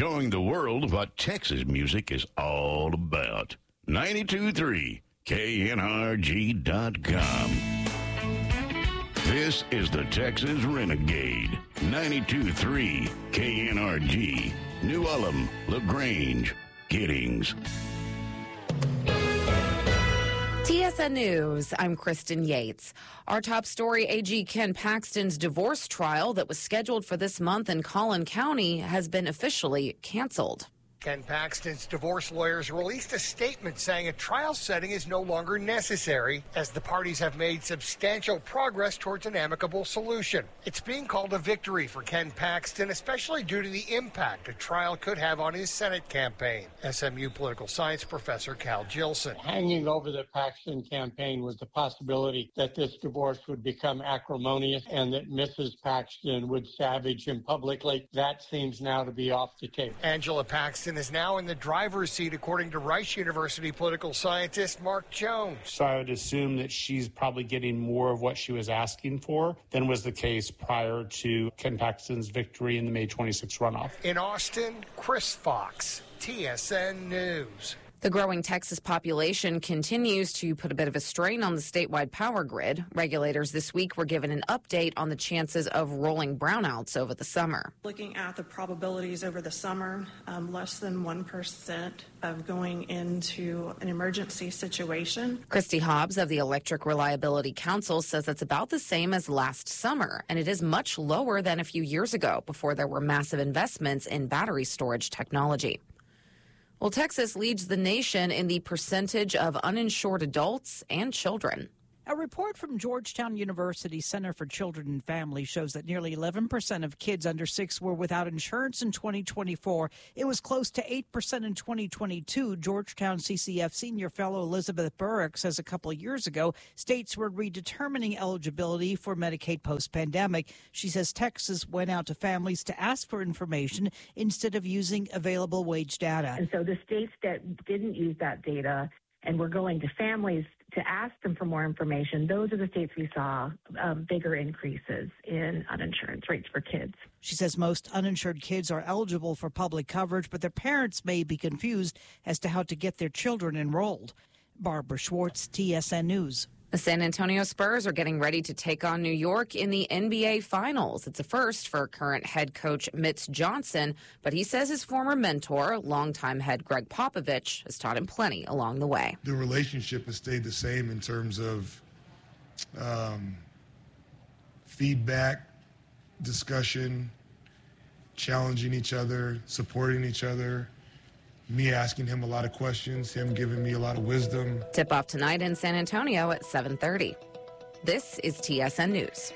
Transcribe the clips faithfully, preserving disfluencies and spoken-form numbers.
showing the world what Texas music is all about. ninety-two point three K N R G dot com. This is the Texas Renegade. ninety-two point three K N R G. New Ulm, LaGrange, Giddings. T S N News, I'm Kristen Yates. Our top story, A G Ken Paxton's divorce trial that was scheduled for this month in Collin County has been officially canceled. Ken Paxton's divorce lawyers released a statement saying a trial setting is no longer necessary as the parties have made substantial progress towards an amicable solution. It's being called a victory for Ken Paxton, especially due to the impact a trial could have on his Senate campaign. S M U political science professor Cal Gilson. Hanging over the Paxton campaign was the possibility that this divorce would become acrimonious and that Missus Paxton would savage him publicly. That seems now to be off the table. Angela Paxton is now in the driver's seat, according to Rice University political scientist Mark Jones. So I would assume that she's probably getting more of what she was asking for than was the case prior to Ken Paxton's victory in the May twenty-sixth runoff. In Austin, Chris Fox, T S N News. The growing Texas population continues to put a bit of a strain on the statewide power grid. Regulators this week were given an update on the chances of rolling brownouts over the summer. Looking at the probabilities over the summer, um, less than one percent of going into an emergency situation. Christy Hobbs of the Electric Reliability Council says it's about the same as last summer, and it is much lower than a few years ago before there were massive investments in battery storage technology. Well, Texas leads the nation in the percentage of uninsured adults and children. A report from Georgetown University Center for Children and Families shows that nearly eleven percent of kids under six were without insurance in twenty twenty-four. It was close to eight percent in twenty twenty-two. Georgetown C C F senior fellow Elizabeth Burrick says a couple of years ago, states were redetermining eligibility for Medicaid post-pandemic. She says Texas went out to families to ask for information instead of using available wage data. And so the states that didn't use that data and were going to families to ask them for more information, those are the states we saw um, bigger increases in uninsurance rates for kids. She says most uninsured kids are eligible for public coverage, but their parents may be confused as to how to get their children enrolled. Barbara Schwartz, T S N News. The San Antonio Spurs are getting ready to take on New York in the N B A Finals. It's a first for current head coach Mitch Johnson, but he says his former mentor, longtime head Greg Popovich, has taught him plenty along the way. The relationship has stayed the same in terms of um, feedback, discussion, challenging each other, supporting each other. Me asking him a lot of questions, him giving me a lot of wisdom. Tip-off tonight in San Antonio at seven thirty. This is T S N News.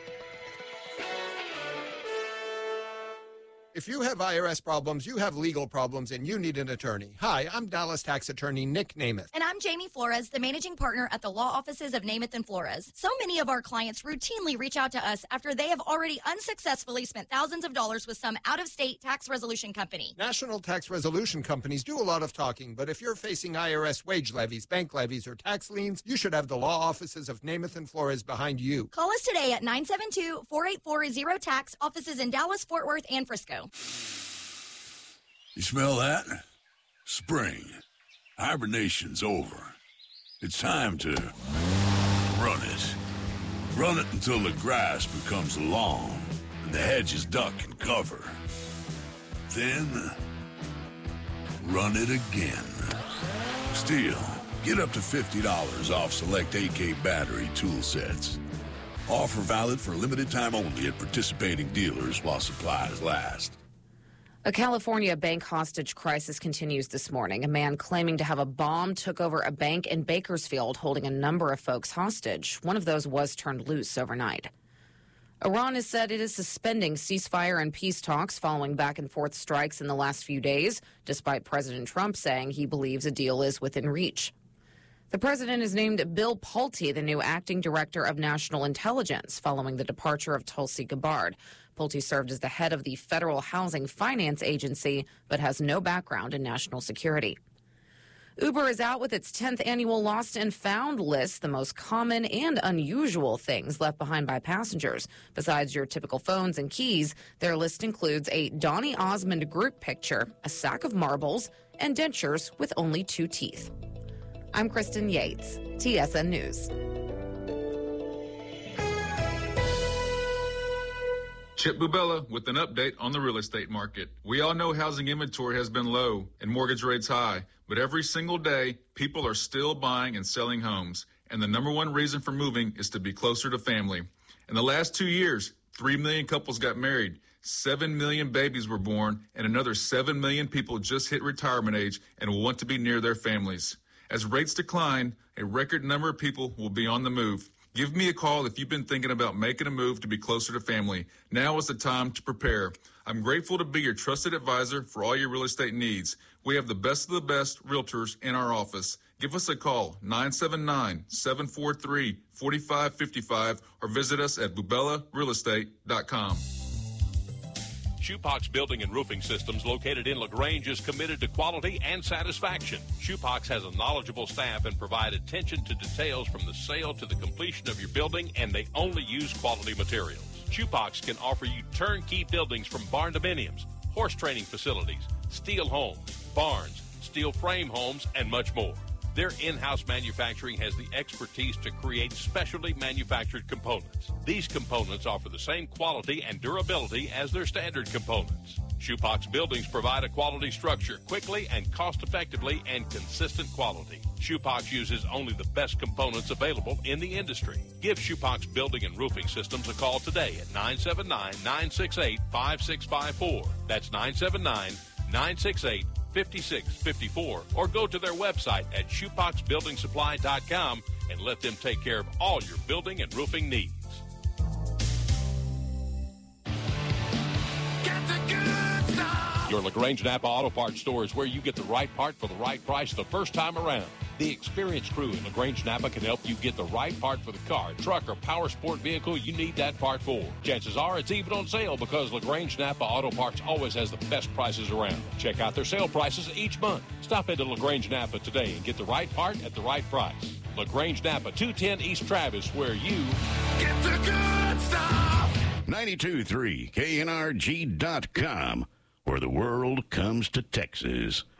If you have I R S problems, you have legal problems, and you need an attorney. Hi, I'm Dallas tax attorney Nick Namath. And I'm Jamie Flores, the managing partner at the law offices of Namath and Flores. So many of our clients routinely reach out to us after they have already unsuccessfully spent thousands of dollars with some out-of-state tax resolution company. National tax resolution companies do a lot of talking, but if you're facing I R S wage levies, bank levies, or tax liens, you should have the law offices of Namath and Flores behind you. Call us today at nine seven two, four eight four, zero tax, offices in Dallas, Fort Worth, and Frisco. You smell that? Spring. Hibernation's over. It's time to run it. Run it until the grass becomes long and the hedges duck and cover. Then, run it again. Still, get up to fifty dollars off select A K battery tool sets. Offer valid for a limited time only at participating dealers while supplies last. A California bank hostage crisis continues this morning. A man claiming to have a bomb took over a bank in Bakersfield, holding a number of folks hostage. One of those was turned loose overnight. Iran has said it is suspending ceasefire and peace talks following back-and-forth strikes in the last few days, despite President Trump saying he believes a deal is within reach. The president has named Bill Pulte the new acting director of national intelligence following the departure of Tulsi Gabbard. Pulte served as the head of the Federal Housing Finance Agency, but has no background in national security. Uber is out with its tenth annual Lost and Found list, the most common and unusual things left behind by passengers. Besides your typical phones and keys, their list includes a Donny Osmond group picture, a sack of marbles, and dentures with only two teeth. I'm Kristen Yates, T S N News. Chip Bubella with an update on the real estate market. We all know housing inventory has been low and mortgage rates high, but every single day, people are still buying and selling homes. And the number one reason for moving is to be closer to family. In the last two years, three million couples got married, seven million babies were born, and another seven million people just hit retirement age and will want to be near their families. As rates decline, a record number of people will be on the move. Give me a call if you've been thinking about making a move to be closer to family. Now is the time to prepare. I'm grateful to be your trusted advisor for all your real estate needs. We have the best of the best realtors in our office. Give us a call, nine seven nine, seven four three, four five five five, or visit us at bubella real estate dot com. Shoepox Building and Roofing Systems, located in LaGrange, is committed to quality and satisfaction. Shoepox has a knowledgeable staff and provide attention to details from the sale to the completion of your building, and they only use quality materials. Shoepox can offer you turnkey buildings from barn dominiums, horse training facilities, steel homes, barns, steel frame homes, and much more. Their in-house manufacturing has the expertise to create specially manufactured components. These components offer the same quality and durability as their standard components. Shoepox buildings provide a quality structure quickly and cost-effectively and consistent quality. Shoepox uses only the best components available in the industry. Give Shoepox Building and Roofing Systems a call today at nine seven nine, nine six eight, five six five four. That's nine seven nine, nine six eight, five six five four, or go to their website at shoepox building supply dot com and let them take care of all your building and roofing needs. Your LaGrange Napa Auto Parts store is where you get the right part for the right price the first time around. The experienced crew in LaGrange Napa can help you get the right part for the car, truck, or power sport vehicle you need that part for. Chances are it's even on sale because LaGrange Napa Auto Parts always has the best prices around. Check out their sale prices each month. Stop into LaGrange Napa today and get the right part at the right price. LaGrange Napa, two ten East Travis, where you get the good stuff. ninety-two point three K N R G dot com, where the world comes to Texas.